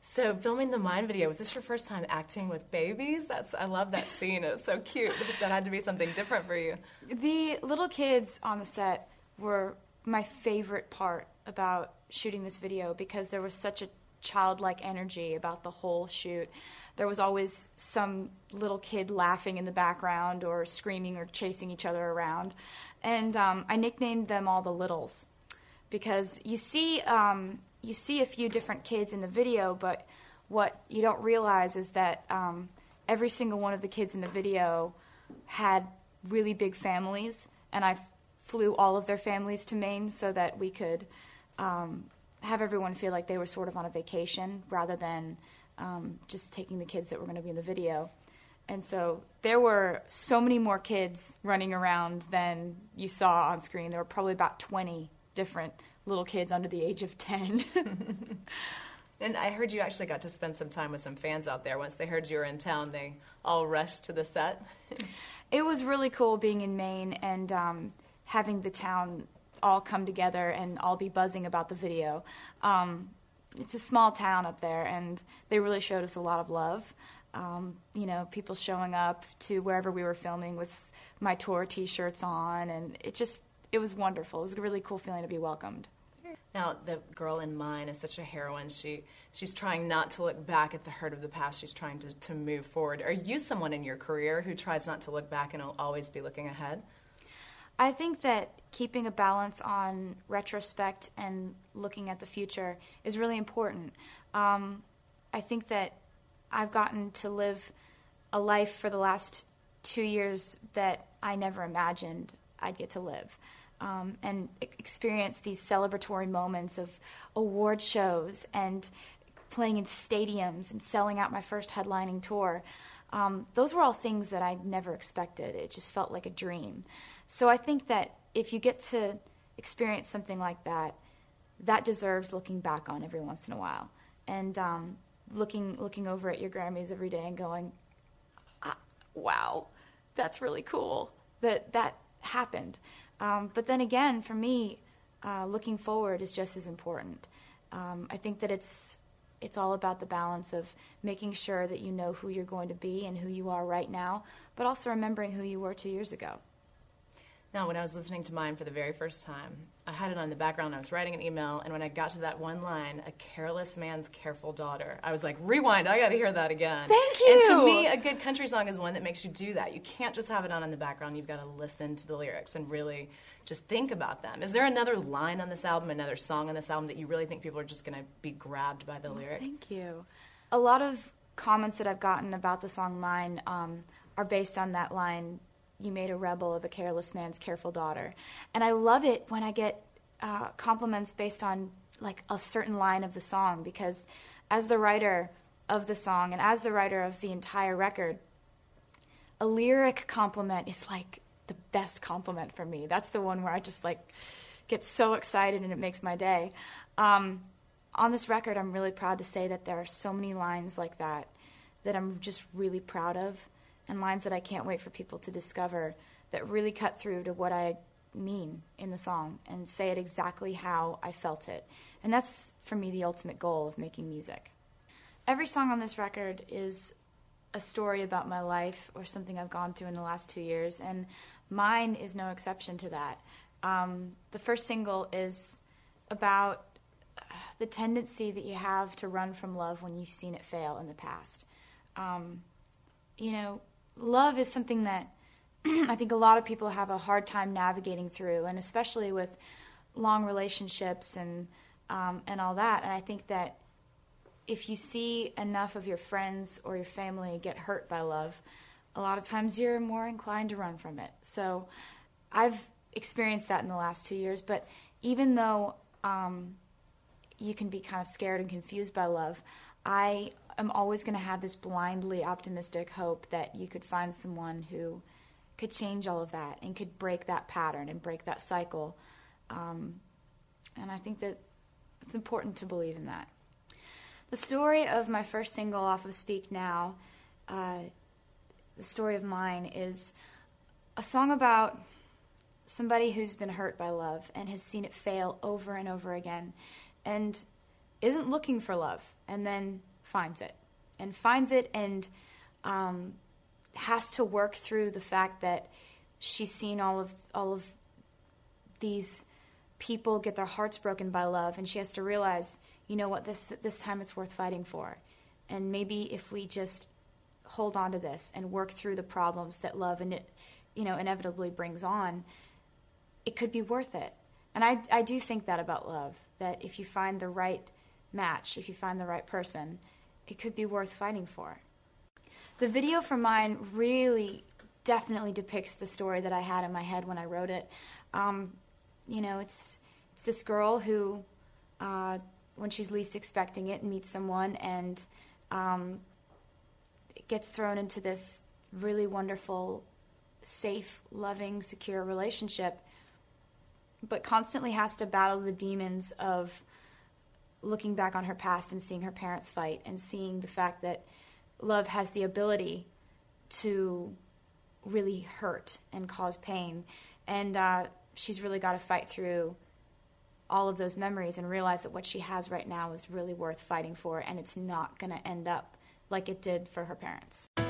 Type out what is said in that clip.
So filming the Mine video, was this your first time acting with babies? I love that scene. It's so cute. That had to be something different for you. The little kids on the set were my favorite part about shooting this video because there was such a childlike energy about the whole shoot. There was always some little kid laughing in the background or screaming or chasing each other around. And I nicknamed them all the Littles because you see a few different kids in the video, but what you don't realize is that every single one of the kids in the video had really big families, and I flew all of their families to Maine so that we could have everyone feel like they were sort of on a vacation rather than just taking the kids that were going to be in the video. And so there were so many more kids running around than you saw on screen. There were probably about 20 different little kids under the age of 10. And I heard you actually got to spend some time with some fans out there. Once they heard you were in town, they all rushed to the set. It was really cool being in Maine and having the town all come together and all be buzzing about the video. It's a small town up there, and they really showed us a lot of love. People showing up to wherever we were filming with my tour T-shirts on, and it was wonderful. It was a really cool feeling to be welcomed. Now, the girl in Mine is such a heroine. She's trying not to look back at the hurt of the past. She's trying to move forward. Are you someone in your career who tries not to look back and will always be looking ahead? I think that keeping a balance on retrospect and looking at the future is really important. I think that I've gotten to live a life for the last 2 years that I never imagined I'd get to live. And experience these celebratory moments of award shows and playing in stadiums and selling out my first headlining tour. Those were all things that I never expected. It just felt like a dream. So I think that if you get to experience something like that, that deserves looking back on every once in a while. And looking over at your Grammys every day and going, wow, that's really cool that happened. But then again, for me, looking forward is just as important. I think that it's all about the balance of making sure that you know who you're going to be and who you are right now, but also remembering who you were 2 years ago. Now, when I was listening to Mine for the very first time, I had it on the background. I was writing an email, and when I got to that one line, a careless man's careful daughter, I was like, rewind, I got to hear that again. Thank you. And to me, a good country song is one that makes you do that. You can't just have it on in the background. You've got to listen to the lyrics and really just think about them. Is there another line on this album, another song on this album that you really think people are just going to be grabbed by the lyric? Thank you. A lot of comments that I've gotten about the song Mine are based on that line, "You made a rebel of a careless man's careful daughter." And I love it when I get compliments based on like a certain line of the song, because as the writer of the song and as the writer of the entire record, a lyric compliment is like the best compliment for me. That's the one where I just like get so excited and it makes my day. On this record, I'm really proud to say that there are so many lines like that that I'm just really proud of, and lines that I can't wait for people to discover that really cut through to what I mean in the song and say it exactly how I felt it. And that's, for me, the ultimate goal of making music. Every song on this record is a story about my life or something I've gone through in the last 2 years, and Mine is no exception to that. The first single is about the tendency that you have to run from love when you've seen it fail in the past. Love is something that I think a lot of people have a hard time navigating through, and especially with long relationships and all that. And I think that if you see enough of your friends or your family get hurt by love, a lot of times you're more inclined to run from it. So I've experienced that in the last 2 years, but even though you can be kind of scared and confused by love, I am always going to have this blindly optimistic hope that you could find someone who could change all of that and could break that pattern and break that cycle. And I think that it's important to believe in that. The story of my first single off of Speak Now, the story of Mine, is a song about somebody who's been hurt by love and has seen it fail over and over again and isn't looking for love, and then finds it and has to work through the fact that she's seen all of these people get their hearts broken by love, and she has to realize, you know what, this time it's worth fighting for. And maybe if we just hold on to this and work through the problems that love and it, inevitably brings on, it could be worth it. And I do think that about love, that if you find the right match, if you find the right person, it could be worth fighting for. The video for Mine really definitely depicts the story that I had in my head when I wrote it. It's this girl who, when she's least expecting it, meets someone and gets thrown into this really wonderful, safe, loving, secure relationship, but constantly has to battle the demons of looking back on her past and seeing her parents fight and seeing the fact that love has the ability to really hurt and cause pain. And she's really got to fight through all of those memories and realize that what she has right now is really worth fighting for, and it's not going to end up like it did for her parents.